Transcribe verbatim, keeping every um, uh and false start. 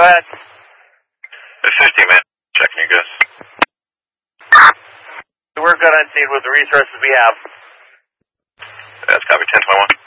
ahead. The fifty, man. Checking you guys. We're good on scene with the resources we have. That's copy ten twenty-one.